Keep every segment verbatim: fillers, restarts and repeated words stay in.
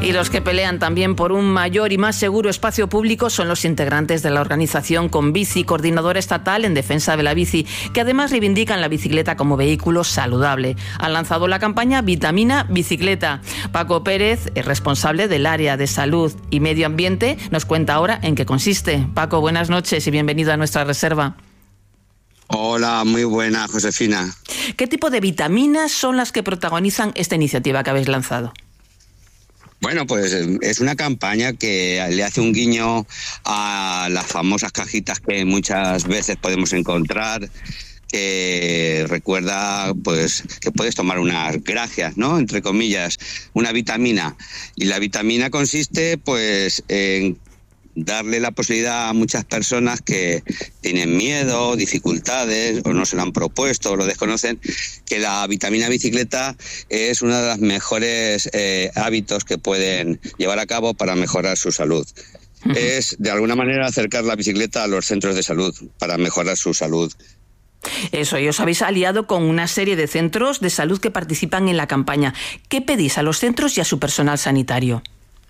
Y los que pelean también por un mayor y más seguro espacio público son los integrantes de la organización Conbici, coordinadora estatal en defensa de la bici, que además reivindican la bicicleta como vehículo saludable. Han lanzado la campaña Vitamina Bicicleta. Paco Pérez es responsable del área de salud y medio ambiente. Nos cuenta ahora en qué consiste. Paco, buenas noches y bienvenido a nuestra reserva. Hola, muy buena, Josefina. ¿Qué tipo de vitaminas son las que protagonizan esta iniciativa que habéis lanzado? Bueno, pues es una campaña que le hace un guiño a las famosas cajitas que muchas veces podemos encontrar, que recuerda pues que puedes tomar unas gracias, ¿no?, entre comillas, una vitamina. Y la vitamina consiste pues en darle la posibilidad a muchas personas que tienen miedo, dificultades, o no se lo han propuesto, o lo desconocen, que la vitamina bicicleta es uno de los mejores eh, hábitos que pueden llevar a cabo para mejorar su salud. Uh-huh. Es, de alguna manera, acercar la bicicleta a los centros de salud para mejorar su salud. Eso, y os habéis aliado con una serie de centros de salud que participan en la campaña. ¿Qué pedís a los centros y a su personal sanitario?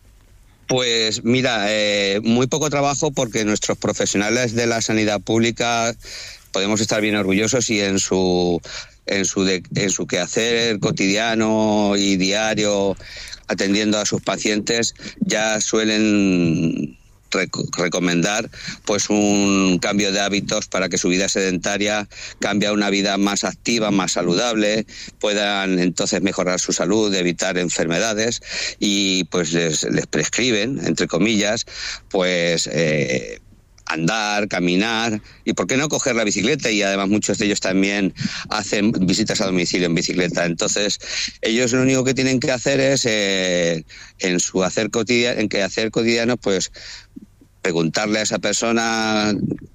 Pues mira, eh, muy poco trabajo, porque nuestros profesionales de la sanidad pública podemos estar bien orgullosos y en su en su de, en su quehacer cotidiano y diario atendiendo a sus pacientes ya suelen recomendar pues un cambio de hábitos para que su vida sedentaria cambie a una vida más activa, más saludable, puedan entonces mejorar su salud, evitar enfermedades, y pues les, les prescriben, entre comillas, pues eh, andar, caminar y por qué no coger la bicicleta, y además muchos de ellos también hacen visitas a domicilio en bicicleta. Entonces ellos lo único que tienen que hacer es eh, en su hacer cotidiano, en que hacer cotidiano, pues preguntarle a esa persona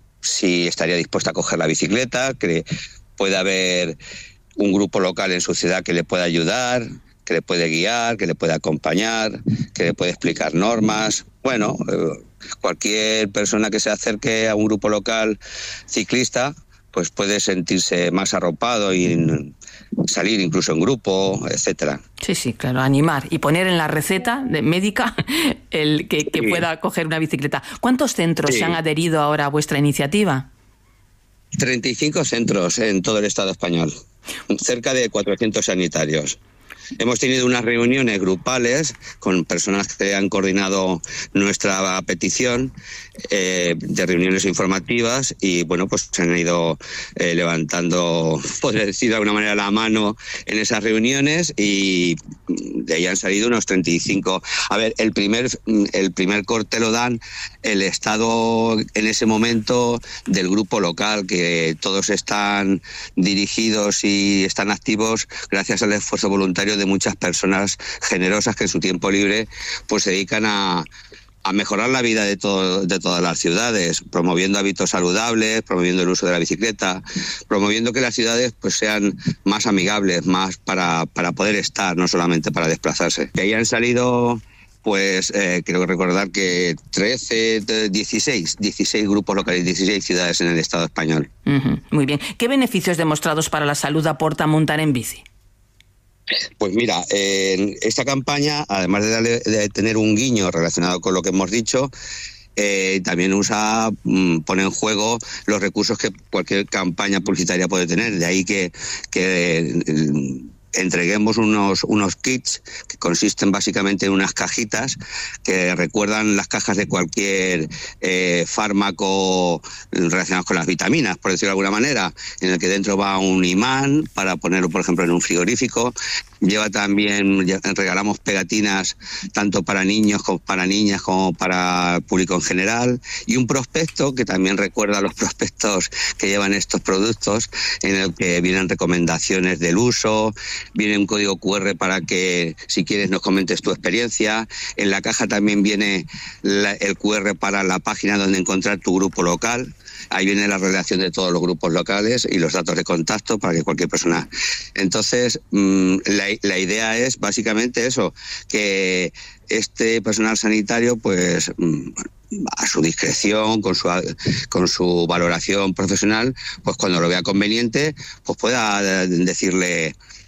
si estaría dispuesta a coger la bicicleta, que puede haber un grupo local en su ciudad que le pueda ayudar, que le puede guiar, que le puede acompañar, que le puede explicar normas. Bueno, eh, cualquier persona que se acerque a un grupo local ciclista pues puede sentirse más arropado y salir incluso en grupo, etcétera. Sí, sí, claro, animar y poner en la receta de médica el que, que sí. pueda coger una bicicleta. ¿Cuántos centros sí. se han adherido ahora a vuestra iniciativa? treinta y cinco centros en todo el Estado español, cerca de cuatrocientos sanitarios. Hemos tenido unas reuniones grupales con personas que han coordinado nuestra petición, eh, de reuniones informativas, y bueno, pues se han ido eh, levantando, podría decir de alguna manera, la mano en esas reuniones, y de ahí han salido unos treinta y cinco. A ver, el primer, el primer corte lo dan el estado en ese momento del grupo local, que todos están dirigidos y están activos gracias al esfuerzo voluntario de muchas personas generosas que en su tiempo libre pues se dedican a, a mejorar la vida de, todo, de todas las ciudades, promoviendo hábitos saludables, promoviendo el uso de la bicicleta, promoviendo que las ciudades pues sean más amigables, más para, para poder estar, no solamente para desplazarse. De ahí han salido, pues eh, creo recordar que trece, dieciséis, dieciséis grupos locales, dieciséis ciudades en el Estado español. Uh-huh. Muy bien. ¿Qué beneficios demostrados para la salud aporta montar en bici? Pues mira, eh, esta campaña, además de, darle, de tener un guiño relacionado con lo que hemos dicho, eh, también usa, pone en juego los recursos que cualquier campaña publicitaria puede tener. De ahí que, que eh, entreguemos unos, unos kits que consisten básicamente en unas cajitas que recuerdan las cajas de cualquier eh, fármaco relacionado con las vitaminas, por decirlo de alguna manera, en el que dentro va un imán para ponerlo, por ejemplo, en un frigorífico. Lleva también, regalamos pegatinas tanto para niños como para niñas como para el público en general, y un prospecto que también recuerda a los prospectos que llevan estos productos, en el que vienen recomendaciones del uso, viene un código cu erre para que, si quieres, nos comentes tu experiencia. En la caja también viene la, el cu erre para la página donde encontrar tu grupo local. Ahí viene la relación de todos los grupos locales y los datos de contacto para que cualquier persona... Entonces, mmm, la, la idea es básicamente eso, que este personal sanitario, pues mmm, a su discreción, con su, con su valoración profesional, pues cuando lo vea conveniente, pues pueda decirle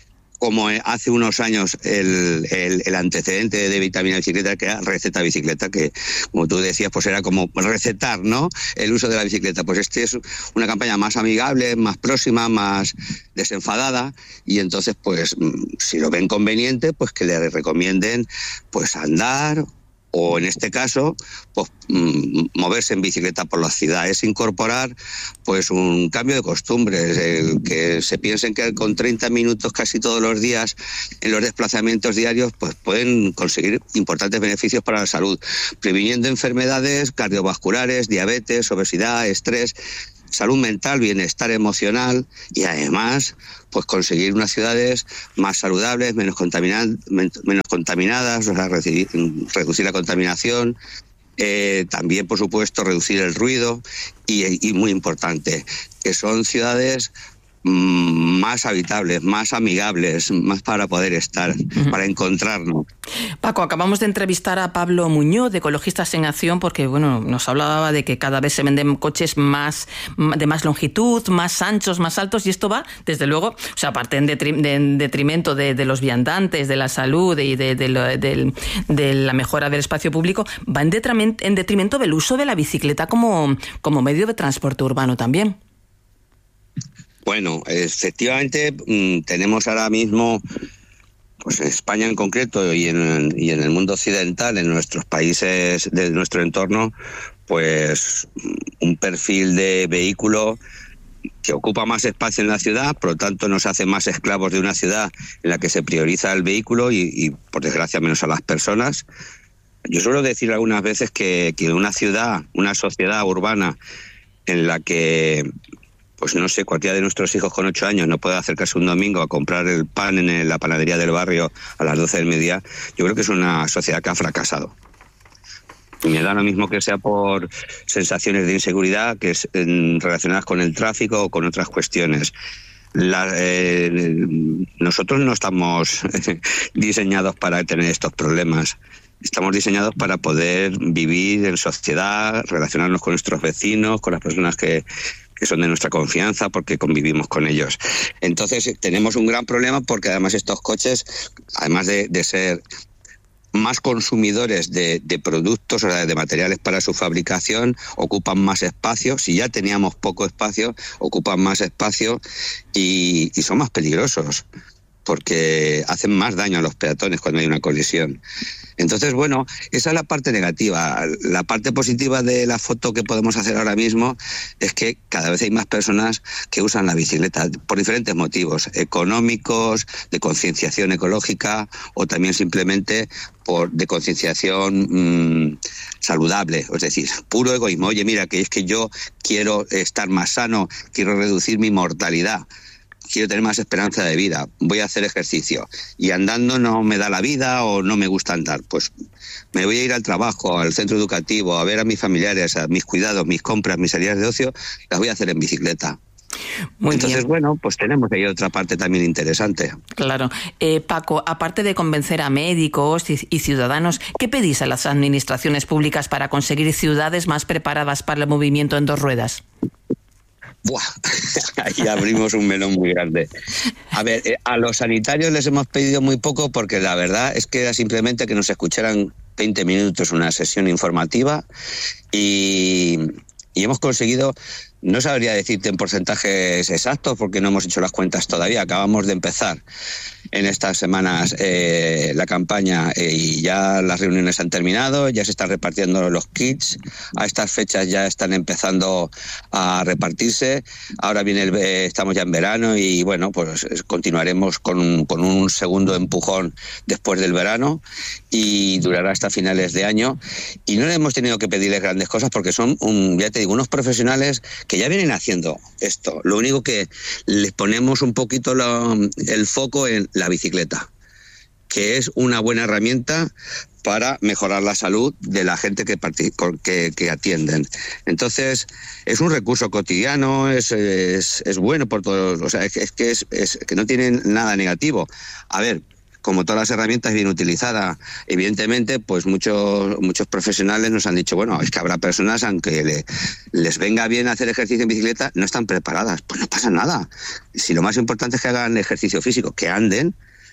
como hace unos años el, el, el antecedente de Vitamina Bicicleta, que era Receta Bicicleta, que como tú decías, pues era como recetar, ¿no?, el uso de la bicicleta. Pues este es una campaña más amigable, más próxima, más desenfadada, y entonces pues si lo ven conveniente, pues que le recomienden pues andar, o en este caso, pues moverse en bicicleta por las ciudades, incorporar pues un cambio de costumbres, el que se piensen que con treinta minutos casi todos los días en los desplazamientos diarios pues pueden conseguir importantes beneficios para la salud, previniendo enfermedades cardiovasculares, diabetes, obesidad, estrés, salud mental, bienestar emocional, y además pues conseguir unas ciudades más saludables, menos contaminadas, menos contaminadas, o sea, reducir, reducir la contaminación, eh, también por supuesto reducir el ruido y, y muy importante, que son ciudades más habitables, más amigables, más para poder estar, uh-huh. para encontrarnos. Paco, acabamos de entrevistar a Pablo Muñoz, de Ecologistas en Acción, porque bueno, nos hablaba de que cada vez se venden coches más de más longitud, más anchos, más altos, y esto va, desde luego, o sea, aparte en, detri- de, en detrimento de, de los viandantes, de la salud y de, de, de, de, de la mejora del espacio público, va en detrimento, en detrimento del uso de la bicicleta como, como medio de transporte urbano también. Bueno, efectivamente tenemos ahora mismo, pues en España en concreto y en, y en el mundo occidental, en nuestros países de nuestro entorno, pues un perfil de vehículo que ocupa más espacio en la ciudad, por lo tanto nos hace más esclavos de una ciudad en la que se prioriza el vehículo y, y por desgracia menos a las personas. Yo suelo decir algunas veces que, que una ciudad, una sociedad urbana en la que pues no sé, cualquiera de nuestros hijos con ocho años no puede acercarse un domingo a comprar el pan en la panadería del barrio a las doce del mediodía, yo creo que es una sociedad que ha fracasado. Y me da lo mismo que sea por sensaciones de inseguridad que es en, relacionadas con el tráfico o con otras cuestiones. La, eh, nosotros no estamos diseñados para tener estos problemas. Estamos diseñados para poder vivir en sociedad, relacionarnos con nuestros vecinos, con las personas que que son de nuestra confianza porque convivimos con ellos. Entonces tenemos un gran problema porque además estos coches, además de, de ser más consumidores de, de productos, o sea, de materiales para su fabricación, ocupan más espacio. Si ya teníamos poco espacio, ocupan más espacio y, y son más peligrosos porque hacen más daño a los peatones cuando hay una colisión. Entonces, bueno, esa es la parte negativa. La parte positiva de la foto que podemos hacer ahora mismo es que cada vez hay más personas que usan la bicicleta por diferentes motivos, económicos, de concienciación ecológica o también simplemente por de concienciación mmm, saludable, es decir, puro egoísmo. Oye, mira, que es que yo quiero estar más sano, quiero reducir mi mortalidad, quiero tener más esperanza de vida, voy a hacer ejercicio y andando no me da la vida o no me gusta andar, pues me voy a ir al trabajo, al centro educativo, a ver a mis familiares, a mis cuidados, mis compras, mis salidas de ocio, las voy a hacer en bicicleta. Muy Entonces, bien. Bueno, pues tenemos ahí otra parte también interesante. Claro. Eh, Paco, aparte de convencer a médicos y, y ciudadanos, ¿qué pedís a las administraciones públicas para conseguir ciudades más preparadas para el movimiento en dos ruedas? Buah, ahí abrimos un melón muy grande. A ver, eh, a los sanitarios les hemos pedido muy poco porque la verdad es que era simplemente que nos escucharan veinte minutos una sesión informativa y, y hemos conseguido, no sabría decirte en porcentajes exactos porque no hemos hecho las cuentas todavía, acabamos de empezar en estas semanas eh, la campaña eh, y ya las reuniones han terminado, ya se están repartiendo los kits, a estas fechas ya están empezando a repartirse, ahora viene el, eh, estamos ya en verano y bueno, pues continuaremos con, con un segundo empujón después del verano y durará hasta finales de año y no le hemos tenido que pedirles grandes cosas porque son, un, ya te digo, unos profesionales que ya vienen haciendo esto, lo único que les ponemos un poquito lo, el foco en la bicicleta, que es una buena herramienta para mejorar la salud de la gente que, que, que atienden. Entonces, es un recurso cotidiano, es, es, es bueno por todos, o sea, es, es que es, es que no tiene nada negativo. A ver, como todas las herramientas bien utilizadas, evidentemente, pues muchos muchos profesionales nos han dicho, bueno, es que habrá personas, aunque le, les venga bien hacer ejercicio en bicicleta, no están preparadas. Pues no pasa nada. Si lo más importante es que hagan ejercicio físico, que anden,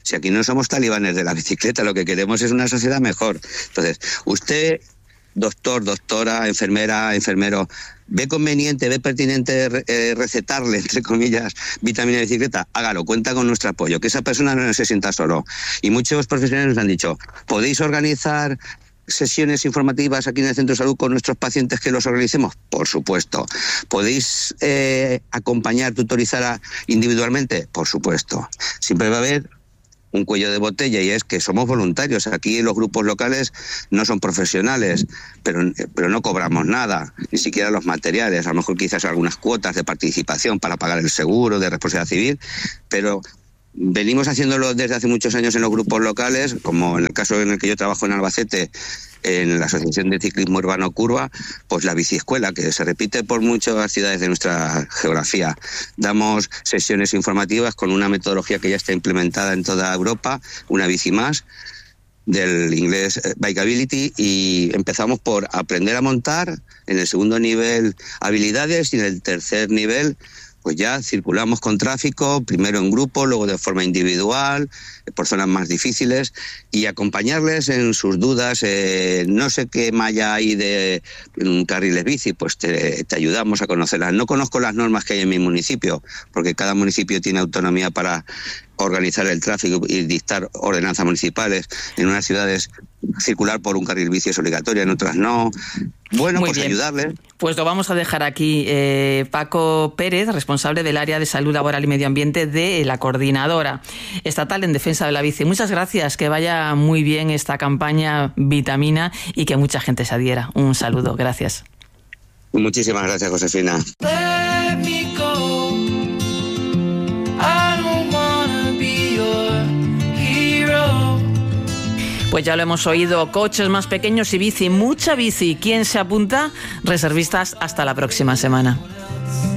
Si aquí no somos talibanes de la bicicleta, lo que queremos es una sociedad mejor. Entonces, usted, doctor, doctora, enfermera, enfermero, ¿ve conveniente, ve pertinente eh, recetarle, entre comillas, vitamina de bicicleta? Hágalo, cuenta con nuestro apoyo, que esa persona no se sienta solo. Y muchos profesionales nos han dicho, ¿podéis organizar sesiones informativas aquí en el centro de salud con nuestros pacientes que los organicemos? Por supuesto. ¿Podéis eh, acompañar, tutorizar a, individualmente? Por supuesto. Siempre va a haber un cuello de botella, y es que somos voluntarios. Aquí los grupos locales no son profesionales, pero, pero no cobramos nada, ni siquiera los materiales, a lo mejor quizás algunas cuotas de participación para pagar el seguro de responsabilidad civil, pero venimos haciéndolo desde hace muchos años en los grupos locales, como en el caso en el que yo trabajo en Albacete, en la Asociación de Ciclismo Urbano Curva, pues la biciescuela, que se repite por muchas ciudades de nuestra geografía. Damos sesiones informativas con una metodología que ya está implementada en toda Europa, una bici más, del inglés Bikeability, y empezamos por aprender a montar, en el segundo nivel habilidades, y en el tercer nivel pues ya circulamos con tráfico, primero en grupo, luego de forma individual, por zonas más difíciles, y acompañarles en sus dudas. Eh, no sé qué malla hay de un carriles bici, pues te, te ayudamos a conocerlas. No conozco las normas que hay en mi municipio, porque cada municipio tiene autonomía para organizar el tráfico y dictar ordenanzas municipales. En unas ciudades circular por un carril bici es obligatorio, en otras no. Bueno, Muy pues bien. ayudarles. Pues lo vamos a dejar aquí. Eh, Paco Pérez, responsable del área de salud laboral y medio ambiente de la Coordinadora Estatal en Defensa de la Bici. Muchas gracias, que vaya muy bien esta campaña Vitamina y que mucha gente se adhiera. Un saludo, gracias. Muchísimas gracias, Josefina. Pues ya lo hemos oído, coches más pequeños y bici, mucha bici. ¿Quién se apunta? Reservistas, hasta la próxima semana.